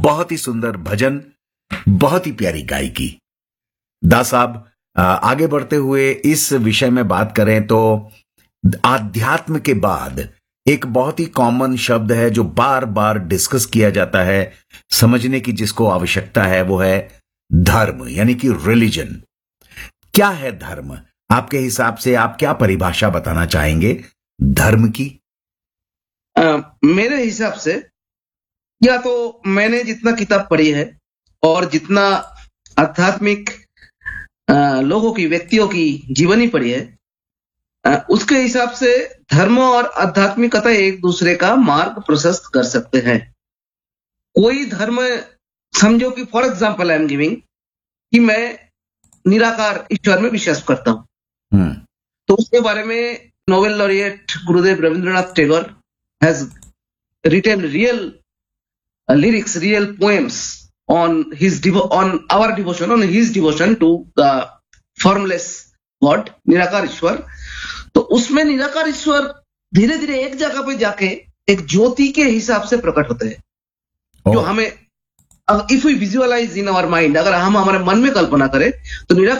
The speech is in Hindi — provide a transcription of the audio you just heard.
बहुत ही सुंदर भजन, बहुत ही प्यारी गायकी। दास साहब, आगे बढ़ते हुए इस विषय में बात करें तो आध्यात्म के बाद एक बहुत ही कॉमन शब्द है जो बार बार डिस्कस किया जाता है, समझने की जिसको आवश्यकता है वो है धर्म, यानी कि रिलीजन। क्या है धर्म? आपके हिसाब से आप क्या परिभाषा बताना चाहेंगे धर्म की? मेरे हिसाब से, या तो मैंने जितना किताब पढ़ी है और जितना आध्यात्मिक लोगों की, व्यक्तियों की जीवनी पढ़ी है, उसके हिसाब से धर्म और आध्यात्मिकता एक दूसरे का मार्ग प्रशस्त कर सकते हैं। कोई धर्म, समझो कि for example I am giving कि मैं निराकार ईश्वर में विश्वास करता हूं, तो उसके बारे में Nobel laureate Gurudev Rabindranath Tagore has written real lyrics, real poems on his devotion to the formless God, निराकार ईश्वर। तो उसमें निराकार ईश्वर धीरे धीरे एक जगह पे जाके एक ज्योति के हिसाब से प्रकट होते हैं, जो हमें, if we visualise in our mind, अगर हम हमारे मन में कल्पना करें तो निराकार